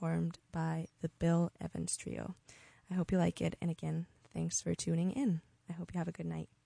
performed by the Bill Evans Trio. I hope you like it, and again, thanks for tuning in. I hope you have a good night.